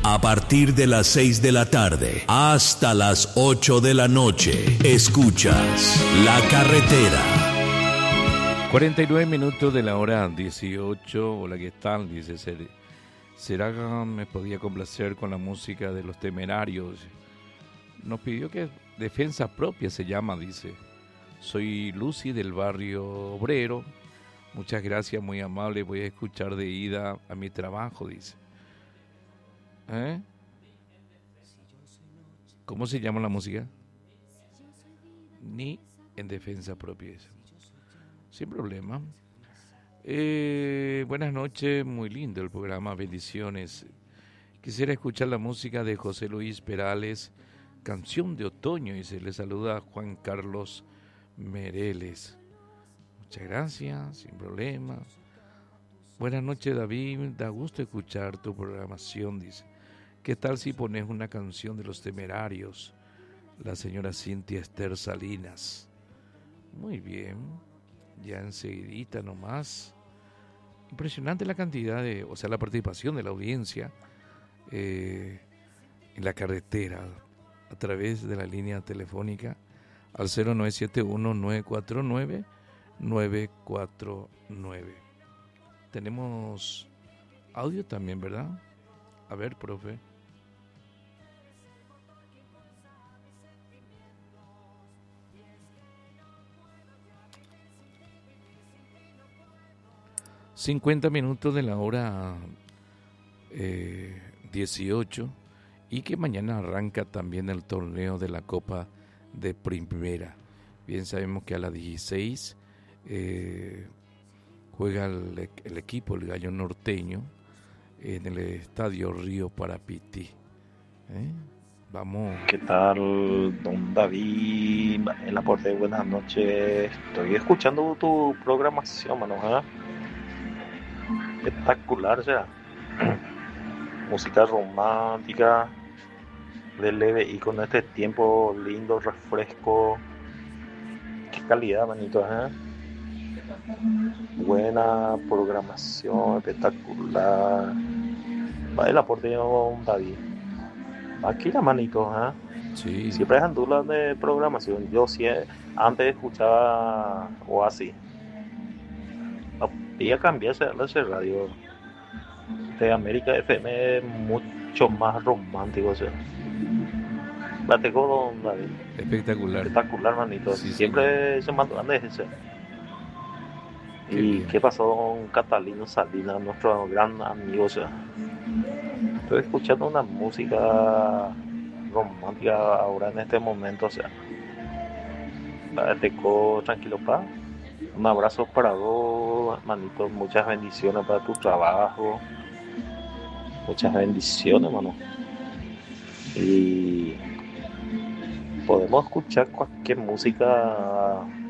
A partir de las 6 de la tarde hasta las 8 de la noche, escuchas La Carretera. 49 minutos de la hora 18. Hola, ¿qué tal? Dice, ¿será que me podía complacer con la música de Los Temerarios? Nos pidió que Defensa Propia se llama, dice. Soy Lucy del barrio Obrero. Muchas gracias, muy amable. Voy a escuchar de ida a mi trabajo, dice. ¿Cómo se llama la música? Ni en Defensa Propia. Sin problema. Buenas noches, muy lindo el programa, bendiciones. Quisiera escuchar la música de José Luis Perales, Canción de Otoño, y se le saluda Juan Carlos Mereles. Muchas gracias, sin problema. Buenas noches, David, da gusto escuchar tu programación, dice. ¿Qué tal si pones una canción de Los Temerarios? La señora Cintia Esther Salinas. Muy bien, ya enseguidita nomás. Impresionante la cantidad la participación de la audiencia en La Carretera a través de la línea telefónica al 0971-949-949. Tenemos audio también, ¿verdad? A ver, profe. ...50 minutos de la hora 18... y que mañana arranca también el torneo de la Copa de Primera. Bien sabemos que a las 16 juega el equipo, el Gallo Norteño, en el Estadio Río Parapití. Vamos. ¿Qué tal, don David? El aporte, buenas noches. Estoy escuchando tu programación, mano. Espectacular, o sea. Música romántica, de leve y con este tiempo lindo, refresco. Qué calidad, manito, Buena programación, espectacular. Va el aporte de don David. Aquí la manito, Sí. Siempre es andulas de programación. Yo sí, antes escuchaba Oasis. Y a cambiarse a ese radio de América FM es mucho más romántico, o sea. Bateco, don David. Espectacular, manito. Sí, siempre se mandan ese. ¿Y qué pasó con Catalino Salinas, nuestro gran amigo? O sea, estoy escuchando una música romántica ahora en este momento, o sea. Bateco, tranquilo, pa. Un abrazo para vos, manito. Muchas bendiciones para tu trabajo. Muchas bendiciones, mano. Y podemos escuchar cualquier música